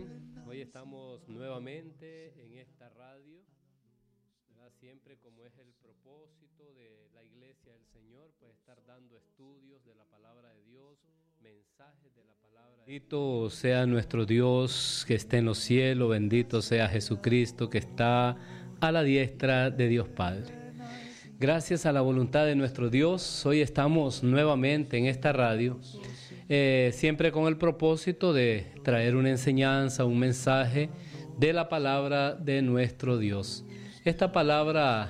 bien, hoy estamos nuevamente en esta radio, ¿verdad? Siempre como es el propósito de la Iglesia del Señor, pues estar dando estudios de la palabra de Dios, mensajes de la palabra de Dios. Bendito sea nuestro Dios que esté en los cielos, bendito sea Jesucristo que está a la diestra de Dios Padre. Gracias a la voluntad de nuestro Dios, hoy estamos nuevamente en esta radio, siempre con el propósito de traer una enseñanza, un mensaje de la palabra de nuestro Dios. Esta palabra,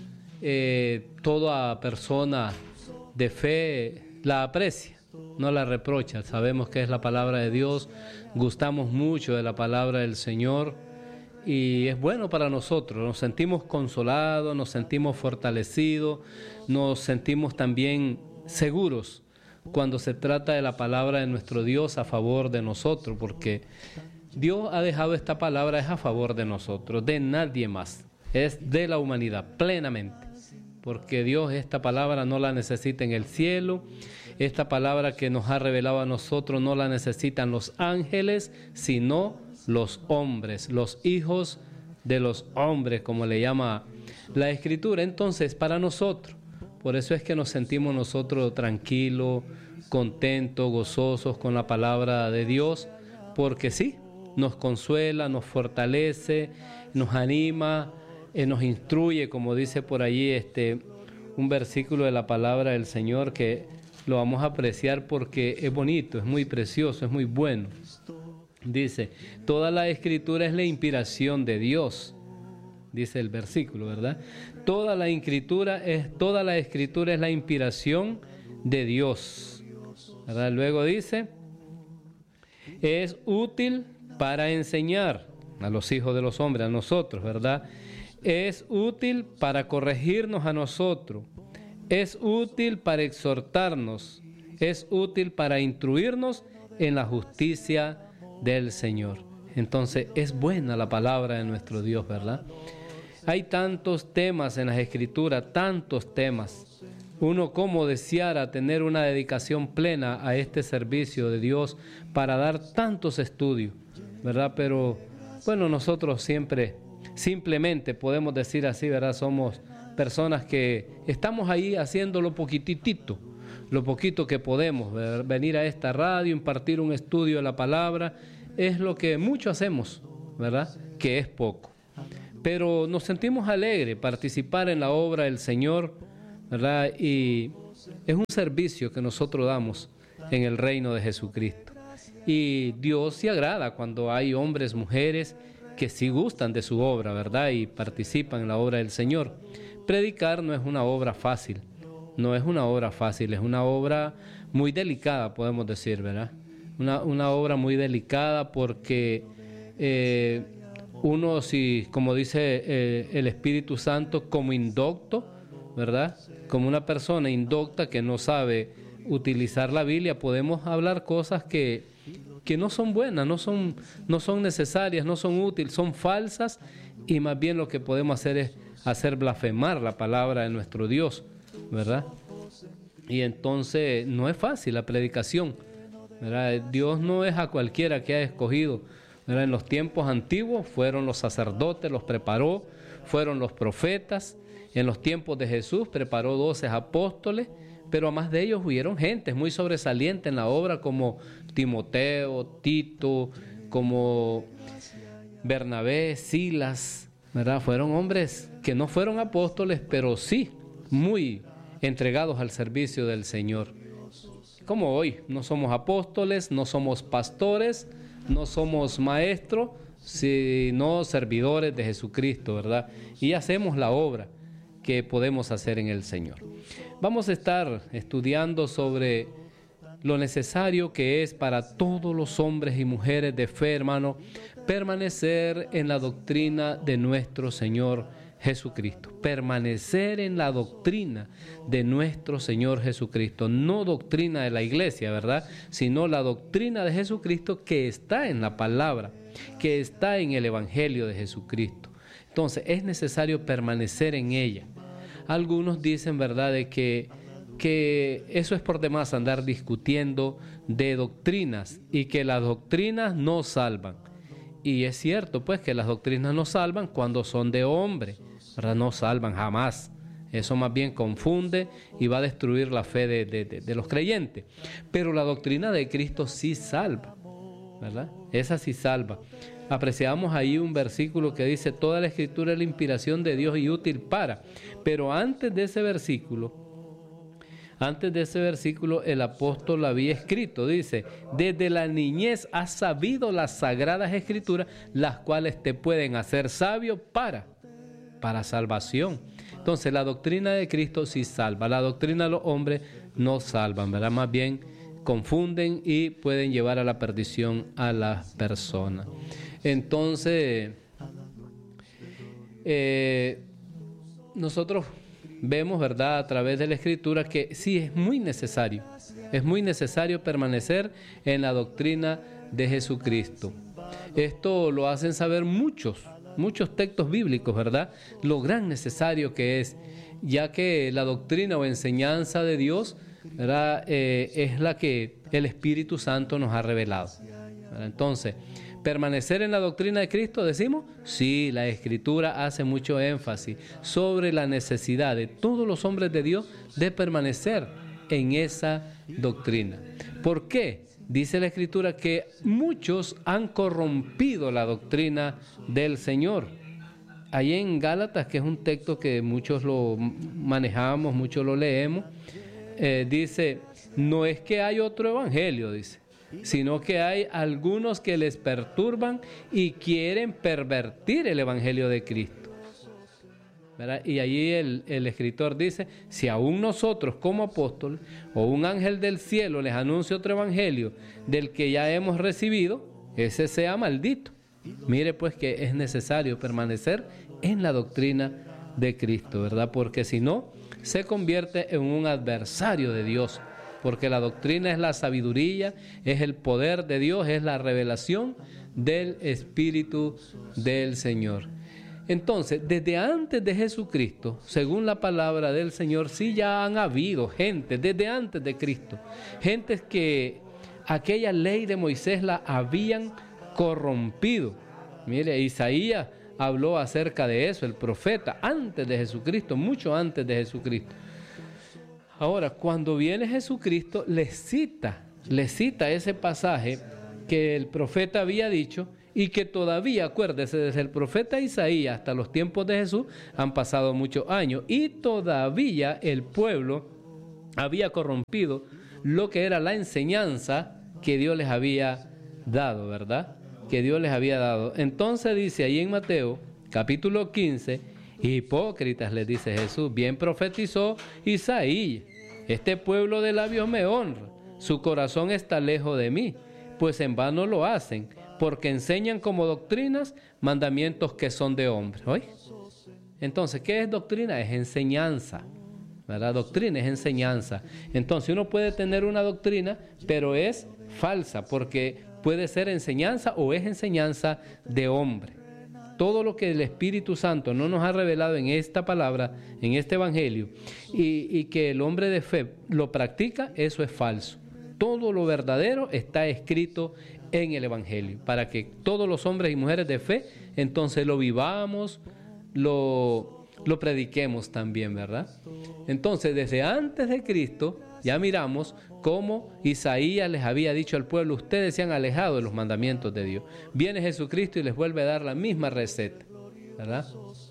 toda persona de fe la aprecia, no la reprocha. Sabemos que es la palabra de Dios, gustamos mucho de la palabra del Señor y es bueno para nosotros. Nos sentimos consolados, nos sentimos fortalecidos, nos sentimos también seguros cuando se trata de la palabra de nuestro Dios a favor de nosotros, porque Dios ha dejado esta palabra es a favor de nosotros, de nadie más, es de la humanidad plenamente, porque Dios esta palabra no la necesita en el cielo, esta palabra que nos ha revelado a nosotros no la necesitan los ángeles, sino los hombres, los hijos de los hombres, como le llama la Escritura. Entonces, para nosotros, por eso es que nos sentimos nosotros tranquilos, contentos, gozosos con la palabra de Dios, porque sí, nos consuela, nos fortalece, nos anima, nos instruye, como dice por allí un versículo de la palabra del Señor que lo vamos a apreciar porque es bonito, es muy precioso, es muy bueno. Dice, toda la Escritura es la inspiración de Dios, dice el versículo, ¿verdad? Toda la Escritura es la inspiración de Dios, ¿verdad? Luego dice, es útil para enseñar a los hijos de los hombres, a nosotros, ¿verdad? Es útil para corregirnos a nosotros, es útil para exhortarnos, es útil para instruirnos en la justicia del Señor. Entonces es buena la palabra de nuestro Dios, ¿verdad? Hay tantos temas en las Escrituras, tantos temas. Uno como deseara tener una dedicación plena a este servicio de Dios para dar tantos estudios, ¿verdad? Pero bueno, nosotros simplemente podemos decir así, ¿verdad? Somos personas que estamos ahí haciendo lo poquitito, lo poquito que podemos, ¿verdad? Venir a esta radio, impartir un estudio de la palabra, es lo que mucho hacemos, ¿verdad? Que es poco. Pero nos sentimos alegres participar en la obra del Señor, ¿verdad? Y es un servicio que nosotros damos en el reino de Jesucristo. Y Dios se agrada cuando hay hombres, mujeres que sí gustan de su obra, ¿verdad? Y participan en la obra del Señor. Predicar no es una obra fácil, no es una obra fácil, es una obra muy delicada, podemos decir, ¿verdad? Una obra muy delicada porque uno, si, como dice el Espíritu Santo, como indocto, ¿verdad? Como una persona indocta que no sabe utilizar la Biblia, podemos hablar cosas que no son buenas, no son necesarias, no son útiles, son falsas, y más bien lo que podemos hacer es hacer blasfemar la palabra de nuestro Dios, ¿verdad? Y entonces no es fácil la predicación, ¿verdad? Dios no es a cualquiera que ha escogido, ¿verdad? En los tiempos antiguos fueron los sacerdotes, los preparó, fueron los profetas. En los tiempos de Jesús preparó 12 apóstoles, pero además de ellos hubieron gentes muy sobresalientes en la obra como Timoteo, Tito, como Bernabé, Silas, ¿verdad? Fueron hombres que no fueron apóstoles, pero sí muy entregados al servicio del Señor. Como hoy, no somos apóstoles, no somos pastores, no somos maestros, sino servidores de Jesucristo, ¿verdad? Y hacemos la obra que podemos hacer en el Señor. Vamos a estar estudiando sobre lo necesario que es para todos los hombres y mujeres de fe, hermano, permanecer en la doctrina de nuestro Señor Jesucristo. Permanecer en la doctrina de nuestro Señor Jesucristo. No doctrina de la iglesia, ¿verdad? Sino la doctrina de Jesucristo que está en la palabra, que está en el Evangelio de Jesucristo. Entonces, es necesario permanecer en ella. Algunos dicen, ¿verdad?, de que eso es por demás andar discutiendo de doctrinas y que las doctrinas no salvan. Y es cierto, pues, que las doctrinas no salvan cuando son de hombre, ¿verdad? No salvan jamás. Eso más bien confunde y va a destruir la fe de los creyentes. Pero la doctrina de Cristo sí salva, ¿verdad? Esa sí salva. Apreciamos ahí un versículo que dice: toda la escritura es la inspiración de Dios y útil para. Pero antes de ese versículo, el apóstol había escrito, dice: desde la niñez has sabido las sagradas escrituras, las cuales te pueden hacer sabio para salvación. Entonces la doctrina de Cristo sí salva, la doctrina de los hombres no salvan, ¿verdad? Más bien confunden y pueden llevar a la perdición a las personas. Entonces, nosotros vemos, ¿verdad?, a través de la Escritura que sí es muy necesario permanecer en la doctrina de Jesucristo. Esto lo hacen saber muchos textos bíblicos, ¿verdad? Lo gran necesario que es, ya que la doctrina o enseñanza de Dios, ¿verdad?, es la que el Espíritu Santo nos ha revelado, ¿verdad? Entonces, permanecer en la doctrina de Cristo, decimos, sí, la Escritura hace mucho énfasis sobre la necesidad de todos los hombres de Dios de permanecer en esa doctrina. ¿Por qué? Dice la Escritura que muchos han corrompido la doctrina del Señor. Ahí en Gálatas, que es un texto que muchos lo manejamos, muchos lo leemos, dice: no es que hay otro evangelio, dice, sino que hay algunos que les perturban y quieren pervertir el evangelio de Cristo, ¿verdad? Y allí el escritor dice: si aún nosotros como apóstoles o un ángel del cielo les anuncia otro evangelio del que ya hemos recibido, ese sea maldito. Mire pues que es necesario permanecer en la doctrina de Cristo, ¿verdad? Porque si no, se convierte en un adversario de Dios. Porque la doctrina es la sabiduría, es el poder de Dios, es la revelación del Espíritu del Señor. Entonces, desde antes de Jesucristo, según la palabra del Señor, sí ya han habido gente, desde antes de Cristo, gentes que aquella ley de Moisés la habían corrompido. Mire, Isaías habló acerca de eso, el profeta, antes de Jesucristo, mucho antes de Jesucristo. Ahora, cuando viene Jesucristo, le cita ese pasaje que el profeta había dicho y que todavía, acuérdese, desde el profeta Isaías hasta los tiempos de Jesús han pasado muchos años y todavía el pueblo había corrompido lo que era la enseñanza que Dios les había dado, ¿verdad? Que Dios les había dado. Entonces dice ahí en Mateo, capítulo 15, hipócritas, les dice Jesús, bien profetizó Isaías: este pueblo de labios me honra, su corazón está lejos de mí, pues en vano lo hacen, porque enseñan como doctrinas mandamientos que son de hombres. ¿Oye? Entonces, ¿qué es doctrina? Es enseñanza, ¿verdad? Doctrina es enseñanza. Entonces uno puede tener una doctrina, pero es falsa, porque puede ser enseñanza o es enseñanza de hombre. Todo lo que el Espíritu Santo no nos ha revelado en esta palabra, en este evangelio, y que el hombre de fe lo practica, eso es falso. Todo lo verdadero está escrito en el evangelio, para que todos los hombres y mujeres de fe entonces lo vivamos, lo prediquemos también, ¿verdad? Entonces, desde antes de Cristo, ya miramos cómo Isaías les había dicho al pueblo: ustedes se han alejado de los mandamientos de Dios. Viene Jesucristo y les vuelve a dar la misma receta, ¿verdad?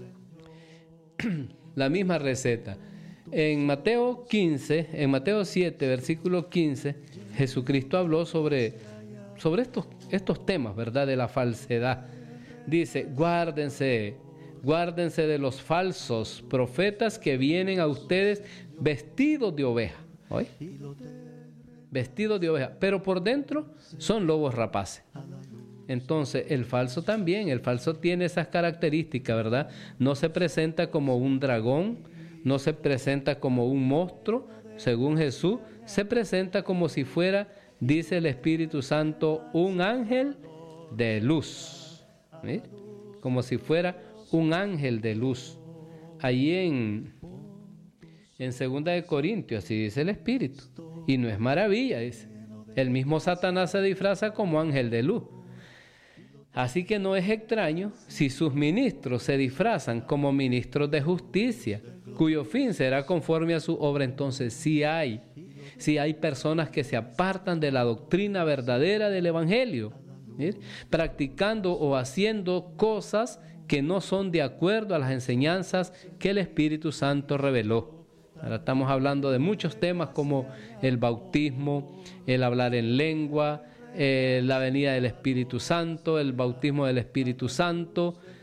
La misma receta. En Mateo 7, versículo 15, Jesucristo habló sobre estos temas, ¿verdad?, de la falsedad. Dice: guárdense de los falsos profetas que vienen a ustedes vestidos de oveja. ¿Oye? Vestidos de oveja, pero por dentro son lobos rapaces. Entonces, el falso tiene esas características, ¿verdad? No se presenta como un dragón, no se presenta como un monstruo, según Jesús, se presenta como si fuera, dice el Espíritu Santo, un ángel de luz. ¿Sí? Como si fuera un ángel de luz. Allí en 2 de Corintios, así dice el Espíritu. Y no es maravilla, dice. El mismo Satanás se disfraza como ángel de luz. Así que no es extraño si sus ministros se disfrazan como ministros de justicia, cuyo fin será conforme a su obra. Entonces, si hay personas que se apartan de la doctrina verdadera del Evangelio, ¿sí?, practicando o haciendo cosas que no son de acuerdo a las enseñanzas que el Espíritu Santo reveló. Ahora estamos hablando de muchos temas como el bautismo, el hablar en lengua, la venida del Espíritu Santo, el bautismo del Espíritu Santo,